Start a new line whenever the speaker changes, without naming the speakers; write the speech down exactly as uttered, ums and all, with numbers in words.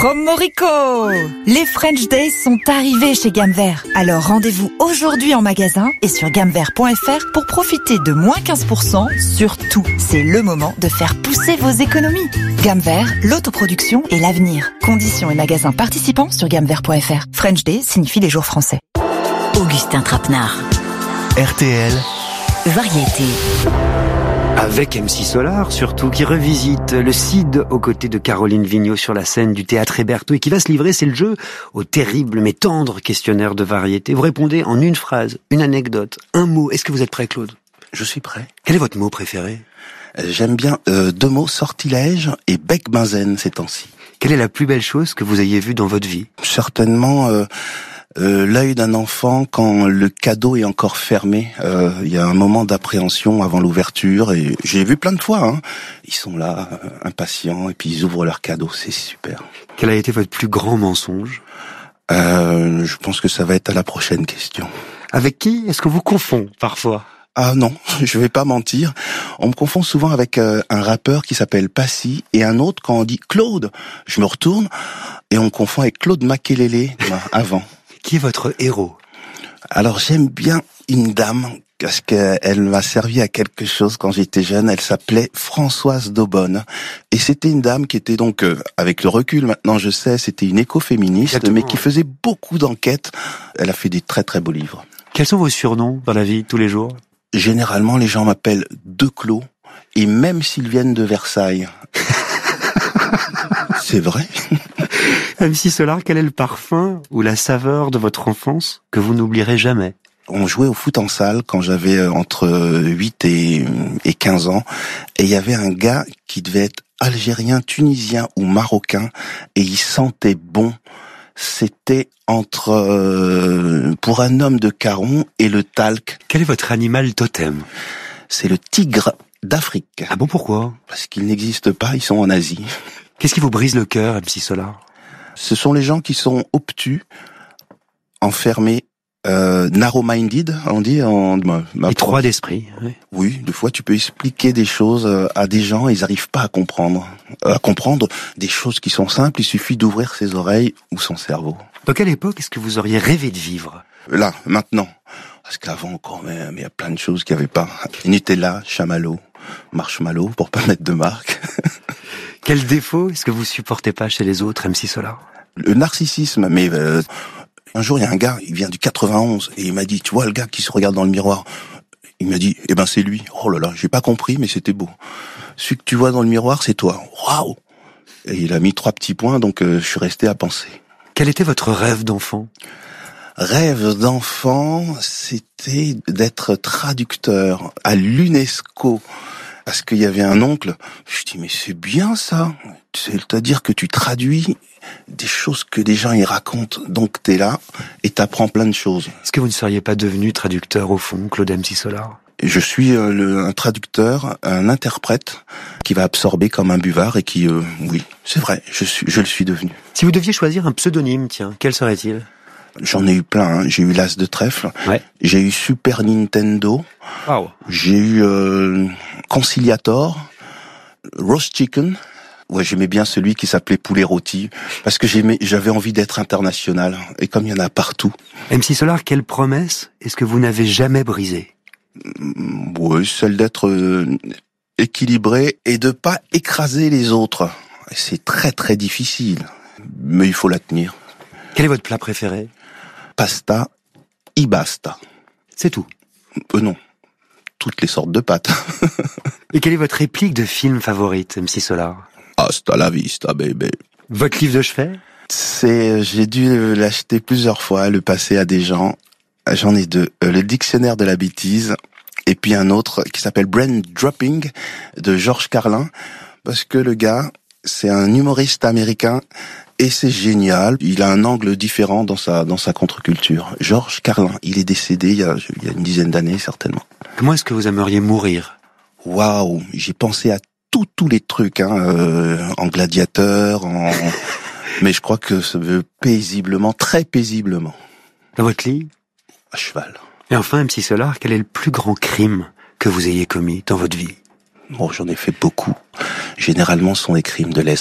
Promorico! Les French Days sont arrivés chez Gamme Vert. Alors rendez-vous aujourd'hui en magasin et sur gamme vert point f r pour profiter de moins quinze pour cent sur tout. C'est le moment de faire pousser vos économies. Gamme Vert, l'autoproduction et l'avenir. Conditions et magasins participants sur gamme vert point f r. French Days signifie les jours français.
Augustin Trapenard.
R T L.
Variété.
Avec M C Solar, surtout, qui revisite le Cid aux côtés de Caroline Vigneault sur la scène du Théâtre Hébertot et qui va se livrer, c'est le jeu, au terrible mais tendre questionnaire de variété. Vous répondez en une phrase, une anecdote, un mot. Est-ce que vous êtes prêt, Claude?
Je suis prêt.
Quel est votre mot préféré?
euh, J'aime bien euh, deux mots, sortilège et bec-benzène ces temps-ci.
Quelle est la plus belle chose que vous ayez vue dans votre vie?
Certainement... Euh Euh, l'œil d'un enfant quand le cadeau est encore fermé. Euh, il y a un moment d'appréhension avant l'ouverture et j'ai vu plein de fois. Hein. Ils sont là, euh, impatients, et puis ils ouvrent leur cadeau. C'est super.
Quel a été votre plus grand mensonge?
euh, Je pense que ça va être à la prochaine question.
Avec qui est-ce qu'on vous confond parfois?
Ah non, je vais pas mentir. On me confond souvent avec euh, un rappeur qui s'appelle Passy et un autre quand on dit Claude. Je me retourne et on me confond avec Claude Makelele avant.
Qui est votre héros?
Alors j'aime bien une dame parce qu'elle m'a servi à quelque chose quand j'étais jeune. Elle s'appelait Françoise Daubonne et c'était une dame qui était donc, euh, avec le recul maintenant je sais, c'était une écoféministe. Exactement. Mais qui faisait beaucoup d'enquêtes. Elle a fait des très très beaux livres.
Quels sont vos surnoms dans la vie tous les jours?
Généralement les gens m'appellent Declos et même s'ils viennent de Versailles. C'est vrai.
M C Solar, quel est le parfum ou la saveur de votre enfance que vous n'oublierez jamais?
On jouait au foot en salle quand j'avais entre huit et quinze ans. Et il y avait un gars qui devait être algérien, tunisien ou marocain. Et il sentait bon. C'était entre, euh, pour un homme de Caron et le talc.
Quel est votre animal totem?
C'est le tigre d'Afrique.
Ah bon, pourquoi?
Parce qu'ils n'existent pas, ils sont en Asie.
Qu'est-ce qui vous brise le cœur, M C Solar?
Ce sont les gens qui sont obtus, enfermés, euh, narrow-minded, on dit en...
Étroit d'esprit. Oui.
Oui, des fois tu peux expliquer des choses à des gens et ils n'arrivent pas à comprendre. À comprendre des choses qui sont simples, il suffit d'ouvrir ses oreilles ou son cerveau.
Dans quelle époque est-ce que vous auriez rêvé de vivre?
Là, maintenant. Parce qu'avant, quand même, il y a plein de choses qu'il n'y avait pas. Nutella, chamallow, marshmallow, pour pas mettre de marque.
Quel défaut est-ce que vous supportez pas chez les autres, M C Solar?
Le narcissisme, mais euh, un jour il y a un gars, il vient du quatre-vingt-onze et il m'a dit, tu vois le gars qui se regarde dans le miroir, il m'a dit, eh ben c'est lui. Oh là là, j'ai pas compris, mais c'était beau. Celui que tu vois dans le miroir, c'est toi. Waouh! Et il a mis trois petits points, donc euh, je suis resté à penser.
Quel était votre rêve d'enfant?
Rêve d'enfant, c'était d'être traducteur à l'UNESCO. Parce qu'il y avait un oncle, je dis mais c'est bien ça, c'est-à-dire que tu traduis des choses que des gens y racontent, donc t'es là et t'apprends plein de choses.
Est-ce que vous ne seriez pas devenu traducteur au fond, Claude M C Solar?
Je suis euh, le, un traducteur, un interprète qui va absorber comme un buvard et qui, euh, oui, c'est vrai, je suis, je le suis devenu.
Si vous deviez choisir un pseudonyme, tiens, quel serait-il?
J'en ai eu plein, hein. J'ai eu l'As de trèfle,
ouais.
J'ai eu Super Nintendo,
wow.
J'ai eu euh, Conciliator, Roast Chicken, ouais j'aimais bien celui qui s'appelait Poulet Rôti, parce que j'aimais, j'avais envie d'être international, et comme il y en a partout.
M C Solar, quelle promesse est-ce que vous n'avez jamais brisée?
Oui, celle d'être euh, équilibré et de pas écraser les autres. C'est très très difficile, mais il faut la tenir.
Quel est votre plat préféré?
Pasta, y basta.
C'est tout?
Euh, non, toutes les sortes de pâtes.
Et quelle est votre réplique de film favorite, M C Solar?
Hasta la vista, baby.
Votre livre de chevet?
C'est, j'ai dû l'acheter plusieurs fois, le passer à des gens. J'en ai deux. Le dictionnaire de la bêtise, et puis un autre qui s'appelle Brain Dropping, de Georges Carlin, parce que le gars, c'est un humoriste américain, et c'est génial. Il a un angle différent dans sa dans sa contre-culture. Georges Carlin, il est décédé il y a, il y a une dizaine d'années certainement.
Comment est-ce que vous aimeriez mourir?
Waouh, j'ai pensé à tous tous les trucs, hein, euh, en gladiateur, en mais je crois que ça veut paisiblement, très paisiblement.
Dans votre lit?
À cheval.
Et enfin, M C Solar, quel est le plus grand crime que vous ayez commis dans votre vie?
Bon, j'en ai fait beaucoup. Généralement, ce sont des crimes de lèse